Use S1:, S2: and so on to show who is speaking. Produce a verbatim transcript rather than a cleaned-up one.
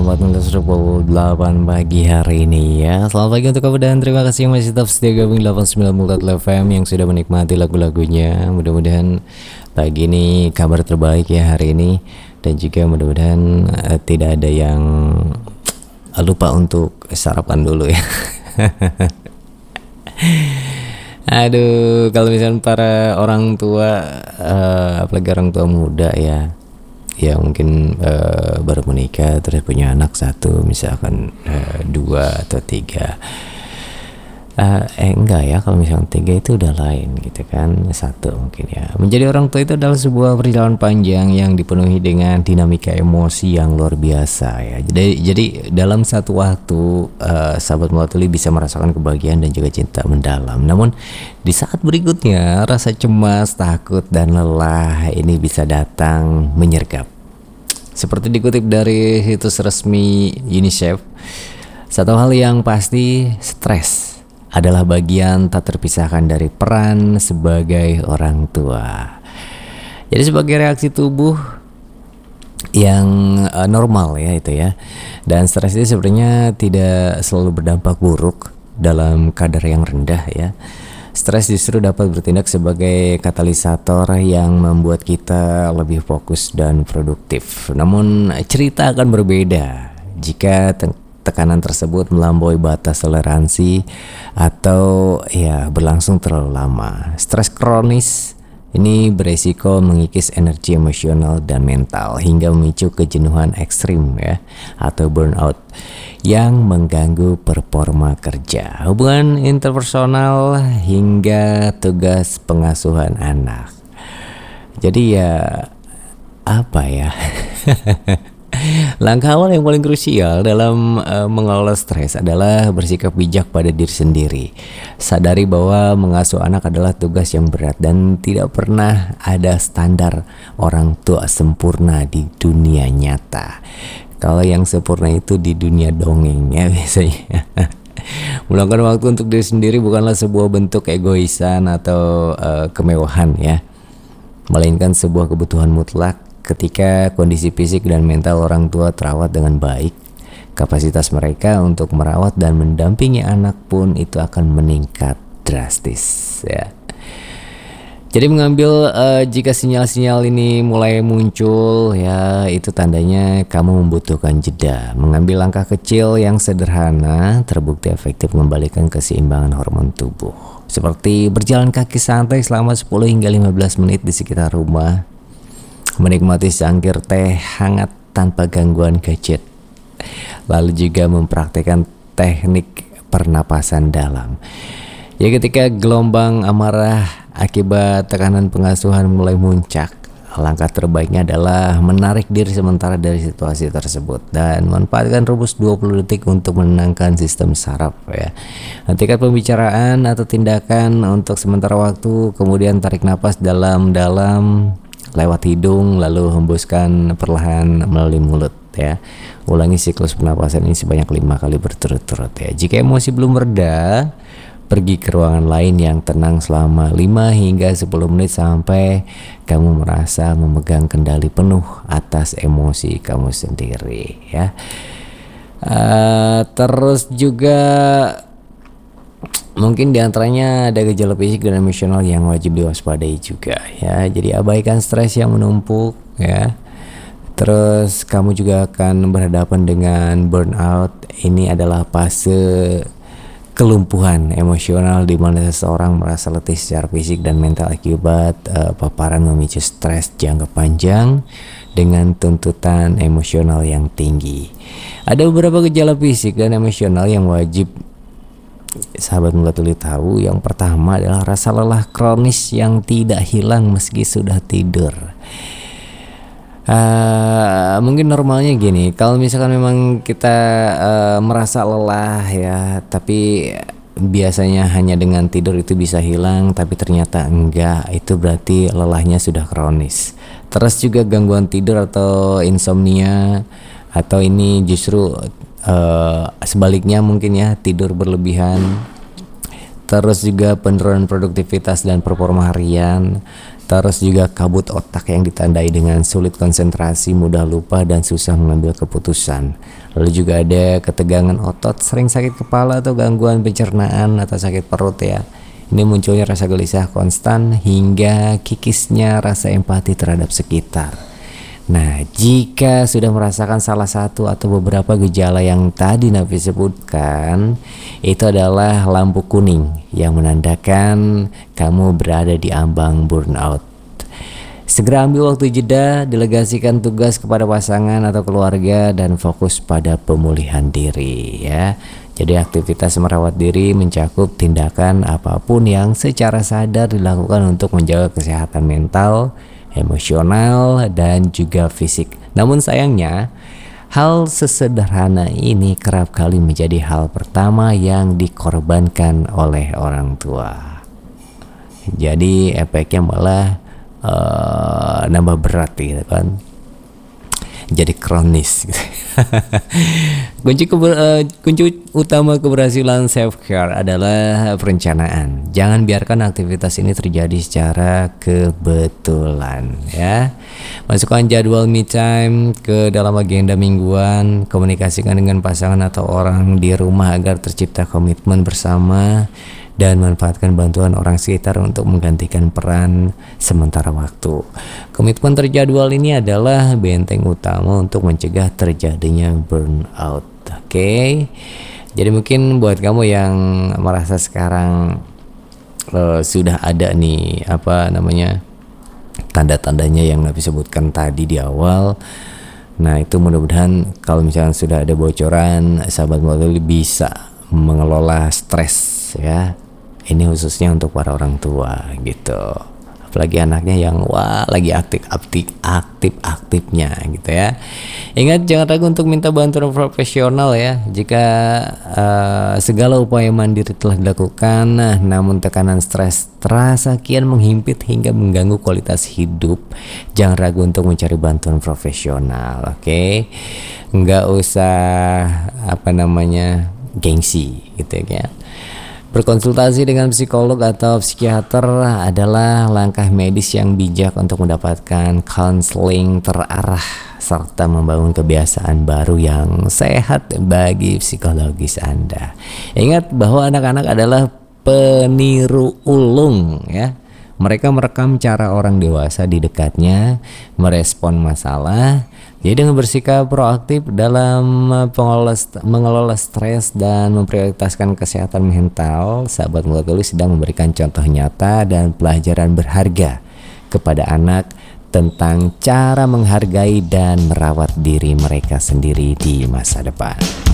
S1: empat belas pukul delapan pagi hari ini ya. Selamat pagi untuk kamu dan terima kasih yang masih tetap setia gabung delapan puluh sembilan F M yang sudah menikmati lagu-lagunya. Mudah-mudahan pagi ini kabar terbaik ya hari ini. Dan juga mudah-mudahan uh, tidak ada yang uh, lupa untuk sarapan dulu ya. Aduh, kalau misalnya para orang tua, uh, apalagi orang tua muda ya, ya mungkin uh, baru menikah terus punya anak satu, misalkan uh, dua atau tiga. Uh, eh enggak ya, kalau misalnya tiga itu udah lain gitu kan, satu mungkin ya. Menjadi orang tua itu adalah sebuah perjalanan panjang yang dipenuhi dengan dinamika emosi yang luar biasa ya. Jadi jadi dalam satu waktu uh, sahabat Mulatuli bisa merasakan kebahagiaan dan juga cinta mendalam. Namun di saat berikutnya rasa cemas, takut dan lelah ini bisa datang menyergap. Seperti dikutip dari situs resmi UNICEF, satu hal yang pasti, stres adalah bagian tak terpisahkan dari peran sebagai orang tua. Jadi sebagai reaksi tubuh yang uh, normal ya itu ya. Dan stres itu sebenarnya tidak selalu berdampak buruk dalam kadar yang rendah ya. Stres justru dapat bertindak sebagai katalisator yang membuat kita lebih fokus dan produktif. Namun cerita akan berbeda jika te- tekanan tersebut melampaui batas toleransi atau ya berlangsung terlalu lama. Stres kronis ini beresiko mengikis energi emosional dan mental hingga memicu kejenuhan ekstrim ya atau burnout yang mengganggu performa kerja, hubungan interpersonal hingga tugas pengasuhan anak. Jadi ya apa ya? Langkah awal yang paling krusial dalam uh, mengelola stres adalah bersikap bijak pada diri sendiri. Sadari bahwa mengasuh anak adalah tugas yang berat dan tidak pernah ada standar orang tua sempurna di dunia nyata. Kalau yang sempurna itu di dunia dongeng ya biasanya. Meluangkan waktu untuk diri sendiri bukanlah sebuah bentuk egoisan atau uh, kemewahan ya, melainkan sebuah kebutuhan mutlak. Ketika kondisi fisik dan mental orang tua terawat dengan baik, kapasitas mereka untuk merawat dan mendampingi anak pun itu akan meningkat drastis ya. Jadi mengambil uh, jika sinyal-sinyal ini mulai muncul ya, itu tandanya kamu membutuhkan jeda. Mengambil langkah kecil yang sederhana terbukti efektif membalikan keseimbangan hormon tubuh. Seperti berjalan kaki santai selama sepuluh hingga lima belas menit di sekitar rumah, menikmati secangkir teh hangat tanpa gangguan gadget, lalu juga mempraktikkan teknik pernapasan dalam. Ya ketika gelombang amarah akibat tekanan pengasuhan mulai muncak, langkah terbaiknya adalah menarik diri sementara dari situasi tersebut dan manfaatkan rumus dua puluh detik untuk menenangkan sistem saraf ya. Hentikan pembicaraan atau tindakan untuk sementara waktu, kemudian tarik napas dalam-dalam lewat hidung lalu hembuskan perlahan melalui mulut ya. Ulangi siklus pernapasan ini sebanyak lima kali berturut-turut ya. Jika emosi belum reda, pergi ke ruangan lain yang tenang selama lima hingga sepuluh menit sampai kamu merasa memegang kendali penuh atas emosi kamu sendiri ya. Uh, terus juga mungkin diantaranya ada gejala fisik dan emosional yang wajib diwaspadai juga ya. Jadi abaikan stres yang menumpuk ya. Terus kamu juga akan berhadapan dengan burnout. Ini adalah fase kelumpuhan emosional di mana seseorang merasa letih secara fisik dan mental akibat uh, paparan memicu stres jangka panjang dengan tuntutan emosional yang tinggi. Ada beberapa gejala fisik dan emosional yang wajib sahabat Mulatuli tahu. Yang pertama adalah rasa lelah kronis yang tidak hilang meski sudah tidur. Uh, mungkin normalnya gini, kalau misalkan memang kita uh, merasa lelah ya, tapi biasanya hanya dengan tidur itu bisa hilang, tapi ternyata enggak, itu berarti lelahnya sudah kronis. Terus juga gangguan tidur atau insomnia, atau ini justru uh, sebaliknya mungkin ya, tidur berlebihan. Terus juga penurunan produktivitas dan performa harian. Terus juga kabut otak yang ditandai dengan sulit konsentrasi, mudah lupa, dan susah mengambil keputusan. Lalu juga ada ketegangan otot, sering sakit kepala atau gangguan pencernaan atau sakit perut ya. Ini munculnya rasa gelisah konstan hingga kikisnya rasa empati terhadap sekitar. Nah, jika sudah merasakan salah satu atau beberapa gejala yang tadi Nafi sebutkan, itu adalah lampu kuning yang menandakan kamu berada di ambang burnout. Segera ambil waktu jeda, delegasikan tugas kepada pasangan atau keluarga, dan fokus pada pemulihan diri ya. Jadi aktivitas merawat diri mencakup tindakan apapun yang secara sadar dilakukan untuk menjaga kesehatan mental, emosional, dan juga fisik. Namun sayangnya, hal sesederhana ini kerap kali menjadi hal pertama yang dikorbankan oleh orang tua. Jadi efeknya malah uh, nambah berat gitu kan. Jadi kronis gitu. kunci, keber, uh, kunci utama keberhasilan self care adalah perencanaan. Jangan biarkan aktivitas ini terjadi secara kebetulan ya. Masukkan jadwal me time ke dalam agenda mingguan, komunikasikan dengan pasangan atau orang di rumah agar tercipta komitmen bersama, dan manfaatkan bantuan orang sekitar untuk menggantikan peran sementara waktu. Komitmen terjadwal ini adalah benteng utama untuk mencegah terjadinya burnout. Oke, okay? Jadi mungkin buat kamu yang merasa sekarang uh, sudah ada nih apa namanya tanda-tandanya yang Nabi sebutkan tadi di awal. Nah itu mudah-mudahan kalau misalnya sudah ada bocoran, sahabat Mu'adili bisa mengelola stres ya. Ini khususnya untuk para orang tua gitu. Apalagi anaknya yang wah lagi aktif-aktif aktif-aktifnya gitu ya. Ingat, jangan ragu untuk minta bantuan profesional ya. Jika uh, segala upaya mandiri telah dilakukan, nah, namun tekanan stres terasa kian menghimpit hingga mengganggu kualitas hidup, jangan ragu untuk mencari bantuan profesional. Oke, okay? Nggak usah apa namanya gengsi gitu ya. Berkonsultasi dengan psikolog atau psikiater adalah langkah medis yang bijak untuk mendapatkan konseling terarah serta membangun kebiasaan baru yang sehat bagi psikologis Anda. Ingat bahwa anak-anak adalah peniru ulung ya. Mereka merekam cara orang dewasa di dekatnya merespon masalah. Jadi dengan bersikap proaktif dalam pengelola, mengelola stres dan memprioritaskan kesehatan mental, sahabat Mu'adili sedang memberikan contoh nyata dan pelajaran berharga kepada anak tentang cara menghargai dan merawat diri mereka sendiri di masa depan.